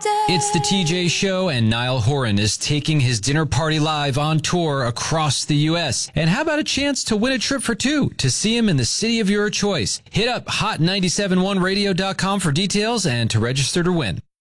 It's the TJ Show, and Niall Horan is taking his dinner party live on tour across the U.S. And how about a chance to win a trip for two to see him in the city of your choice? Hit up hot971radio.com for details and to register to win.